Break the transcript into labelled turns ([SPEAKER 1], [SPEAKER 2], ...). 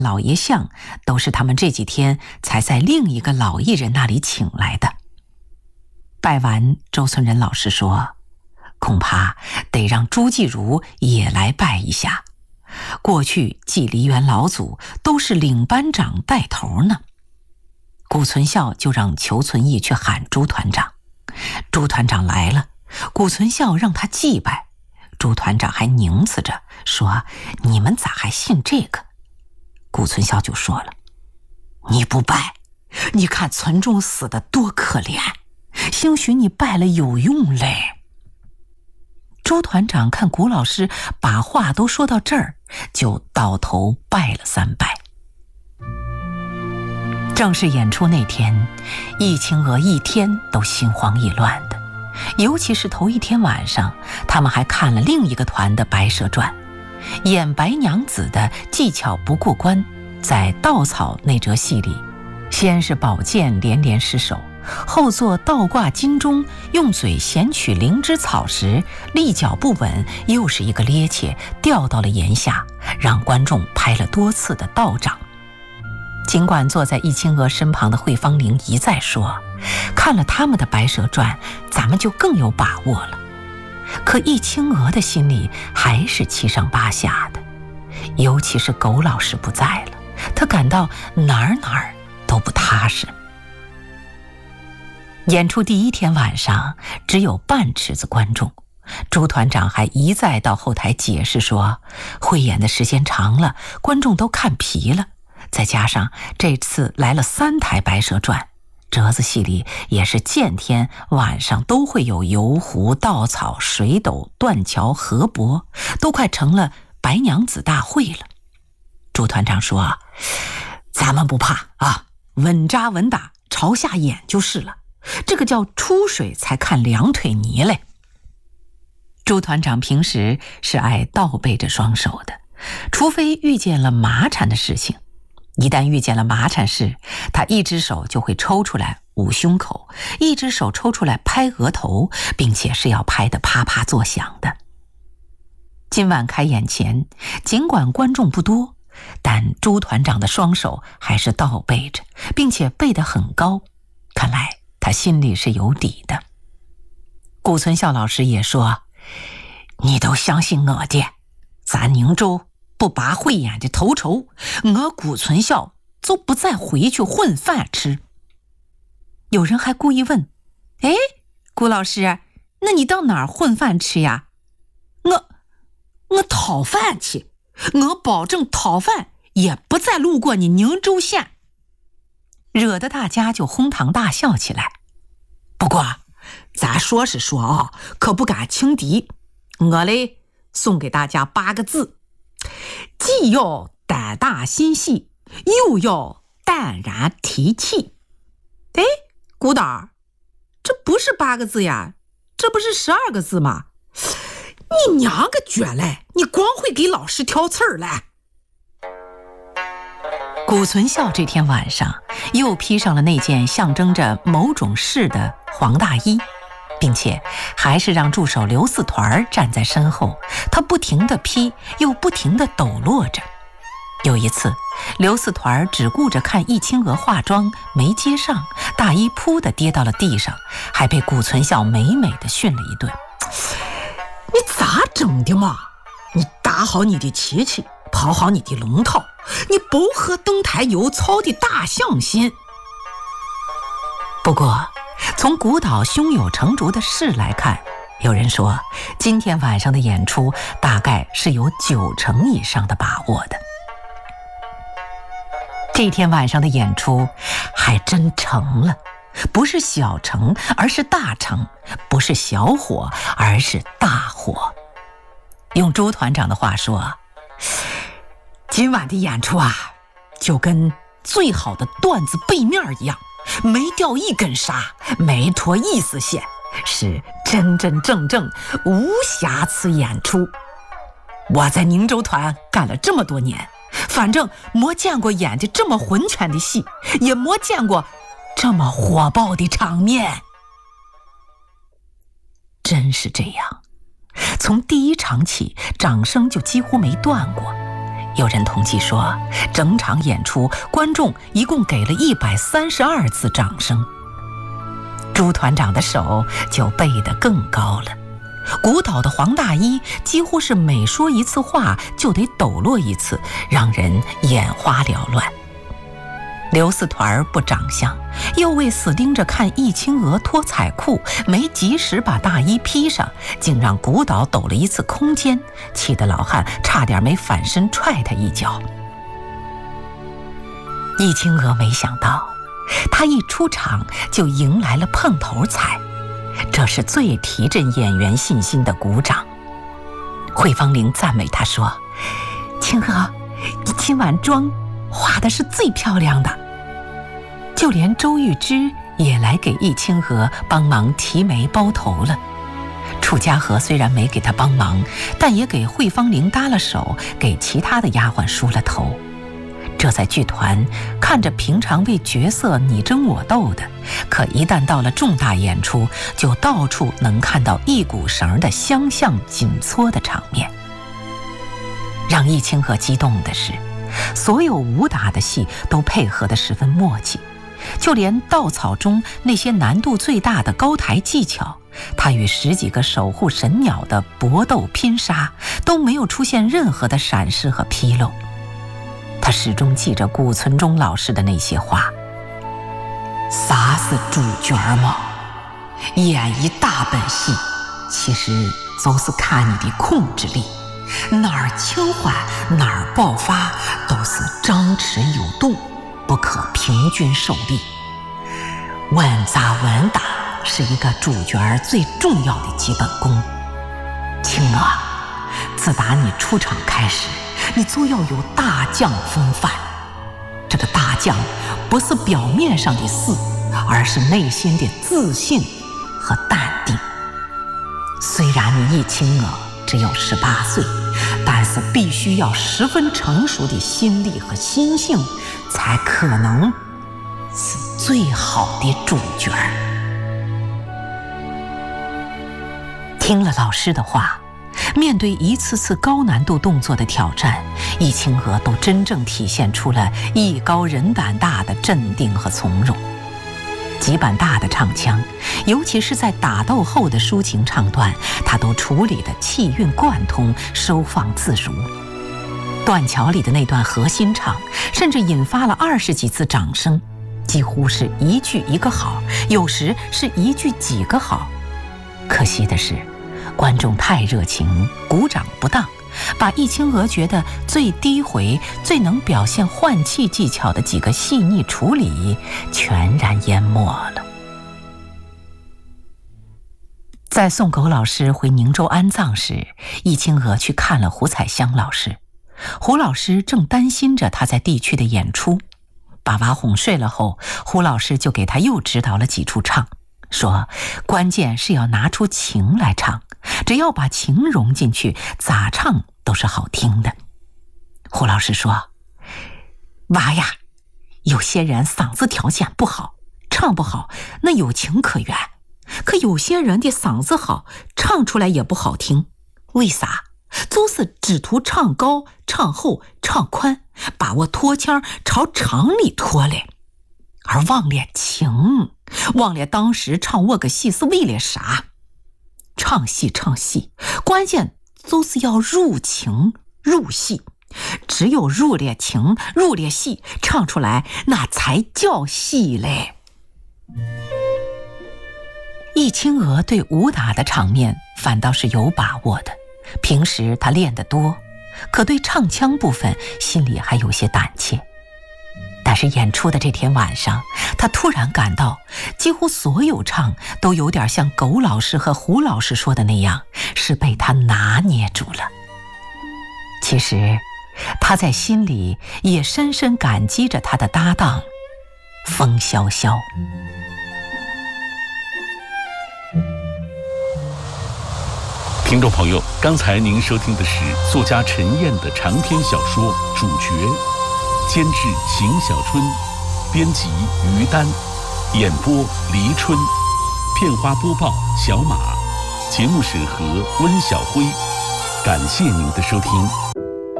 [SPEAKER 1] 老爷像都是他们这几天才在另一个老艺人那里请来的。拜完，周村仁老师说，恐怕得让朱继儒也来拜一下。过去祭梨园老祖都是领班长带头呢。谷存孝就让裘存义去喊朱团长。朱团长来了，谷存孝让他祭拜，朱团长还拧刺着说，你们咋还信这个？谷存孝就说了，你不拜，你看存仲死得多可怜，兴许你拜了有用嘞。朱团长看谷老师把话都说到这儿，就倒头拜了3拜。正式演出那天，易清娥一天都心慌意乱的，尤其是头一天晚上，他们还看了另一个团的《白蛇传》，演白娘子的技巧不过关。在稻草那折戏里，先是宝剑连连失手，后做倒挂金钟，用嘴衔取灵芝草时立脚不稳，又是一个趔趄掉到了檐下，让观众拍了多次的倒掌。尽管坐在易清娥身旁的惠芳玲一再说，看了他们的《白蛇传》，咱们就更有把握了，可易清娥的心里还是七上八下的，尤其是苟老师不在了，他感到哪儿都不踏实。演出第一天晚上只有半池子观众，朱团长还一再到后台解释说，汇演的时间长了，观众都看疲了，再加上这次来了3台《白蛇传》，折子戏里也是见天晚上都会有游湖、稻草、水斗、断桥、河伯，都快成了白娘子大会了。朱团长说，咱们不怕啊，稳扎稳打，朝下演就是了，这个叫出水才看两腿泥嘞。朱团长平时是爱倒背着双手的，除非遇见了麻缠的事情，一旦遇见了麻缠事，他一只手就会抽出来捂胸口，一只手抽出来拍额头，并且是要拍得啪啪作响的。今晚开演前，尽管观众不多，但朱团长的双手还是倒背着，并且背得很高，看来他心里是有底的。谷存孝老师也说，你都相信我的，咱宁州不拔慧眼的头筹，我谷存孝就不再回去混饭吃。有人还故意问，哎，谷老师，那你到哪儿混饭吃呀？我讨饭去，我保证讨饭也不再路过你宁州县，惹得大家就哄堂大笑起来。不过咱说是说啊，可不敢轻敌，我嘞送给大家8个字，既要胆大心细，又要淡然提气。哎，谷导，这不是8个字呀，这不是12个字吗？你娘个绝嘞，你光会给老师挑刺儿嘞。谷存孝这天晚上又披上了那件象征着某种事的黄大衣，并且还是让助手刘四团站在身后，他不停地披，又不停地抖落着。有一次，刘四团只顾着看易清娥化妆没接上，大衣扑地跌到了地上，还被谷存孝美美地训了一顿。你咋整的嘛？你打好你的旗旗，跑好你的龙套，你不和登台有操的大象心。不过从谷导胸有成竹的事来看，有人说今天晚上的演出大概是有90%以上的把握的。这天晚上的演出还真成了，不是小成，而是大成；不是小火，而是大火。用朱团长的话说，今晚的演出啊，就跟最好的段子背面一样，没掉一根纱，没脱一丝线，是真真正正无瑕疵演出。我在宁州团干了这么多年，反正没见过演的这么浑全的戏，也没见过这么火爆的场面。真是这样，从第一场起，掌声就几乎没断过。 有人统计说，整场演出观众一共给了132次掌声。朱团长的手就背得更高了，鼓捣的黄大衣几乎是每说一次话就得抖落一次，让人眼花缭乱。刘四团不长相，又为死盯着看易清娥脱彩裤，没及时把大衣披上，竟让鼓捣抖了一次空间，气得老汉差点没反身踹他一脚。易清娥没想到，他一出场就迎来了碰头彩，这是最提振演员信心的鼓掌。惠芳玲赞美他说：“清娥，你今晚妆化的是最漂亮的。”就连周玉芝也来给易清娥帮忙提眉包头了。楚家和虽然没给她帮忙，但也给惠芳玲搭了手，给其他的丫鬟梳了头。这在剧团看着平常为角色你争我斗的，可一旦到了重大演出，就到处能看到一股绳的相向紧搓的场面。让易清娥激动的是，所有武打的戏都配合得十分默契，就连稻草中那些难度最大的高台技巧，他与10几个守护神鸟的搏斗拼杀都没有出现任何的闪失和纰漏。他始终记着顾存忠老师的那些话：啥是主角嘛？演一大本戏，其实就是看你的控制力，哪儿轻缓哪儿爆发，都是张弛有度，不可平均受力。稳扎稳打是一个主角最重要的基本功。青娥，自打你出场开始，你就要有大将风范。这个大将不是表面上的事，而是内心的自信和淡定。虽然你易清娥只有18岁，但是必须要十分成熟的心力和心性，才可能是最好的主角。听了老师的话，面对一次次高难度动作的挑战，易清娥都真正体现出了艺高人胆大的镇定和从容。几板大的唱腔，尤其是在打斗后的抒情唱段，他都处理得气韵贯通，收放自如。断桥里的那段核心唱，甚至引发了20几次掌声，几乎是一句一个好，有时是一句几个好。可惜的是，观众太热情，鼓掌不当，把易清娥觉得最低回、最能表现换气技巧的几个细腻处理全然淹没了。在送狗老师回宁州安葬时，易清娥去看了胡彩香老师。胡老师正担心着他在地区的演出，把娃哄睡了后，胡老师就给他又指导了几处唱，说关键是要拿出情来唱，只要把情融进去，咋唱都是好听的。胡老师说，娃呀，有些人嗓子条件不好，唱不好，那有情可原，可有些人的嗓子好，唱出来也不好听，为啥？就是只图唱高、唱厚、唱宽，把我拖腔朝场里拖来，而忘了情，忘了当时唱我个戏是为了啥。唱戏，关键就是要入情入戏，只有入了情入了戏，唱出来那才叫戏嘞。易清娥对武打的场面反倒是有把握的，平时他练得多，可对唱腔部分心里还有些胆怯。但是演出的这天晚上，他突然感到几乎所有唱都有点像狗老师和胡老师说的那样，是被他拿捏住了。其实他在心里也深深感激着他的搭档风萧萧。
[SPEAKER 2] 听众朋友，刚才您收听的是作家陈燕的长篇小说《主角》，监制邢小春，编辑于丹，演播黎春，片花播报小马，节目审核温小辉。感谢您的收听。